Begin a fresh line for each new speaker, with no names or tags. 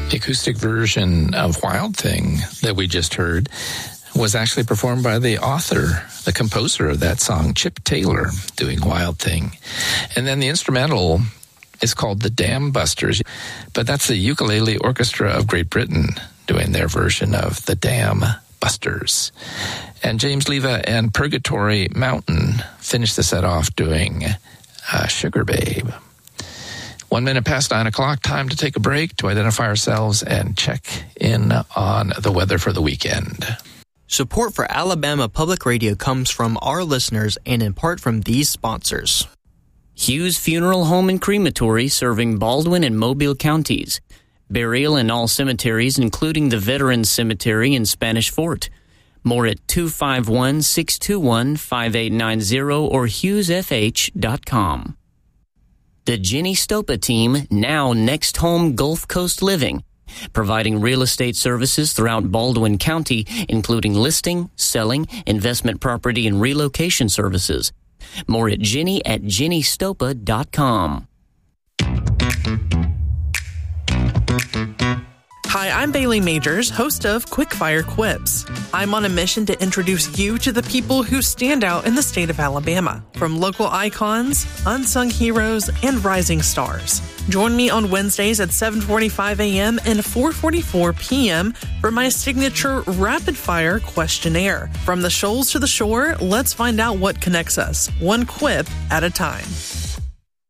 The acoustic version of Wild Thing that we just heard was actually performed by the author, the composer of that song, Chip Taylor, doing Wild Thing. And then the instrumental is called the Dam Busters, but that's the Ukulele Orchestra of Great Britain doing their version of the Dam Busters. And James Leva and Purgatory Mountain finished the set off doing Sugar Babe. 1 minute past 9 o'clock, time to take a break to identify ourselves and check in on the weather for the weekend.
Support for Alabama Public Radio comes from our listeners and in part from these sponsors.
Hughes Funeral Home and Crematory serving Baldwin and Mobile counties. Burial in all cemeteries, including the Veterans Cemetery in Spanish Fort. More at 251-621-5890 or hughesfh.com. The Jenny Stopa team, now Next Home Gulf Coast Living, providing real estate services throughout Baldwin County, including listing, selling, investment property, and relocation services. More at jennystopa.com.
Hi, I'm Bailey Majors, host of Quickfire Quips. I'm on a mission to introduce you to the people who stand out in the state of Alabama, from local icons, unsung heroes, and rising stars. Join me on Wednesdays at 7:45 a.m. and 4:44 p.m. for my signature rapid-fire questionnaire. From the shoals to the shore, let's find out what connects us, one quip at a time.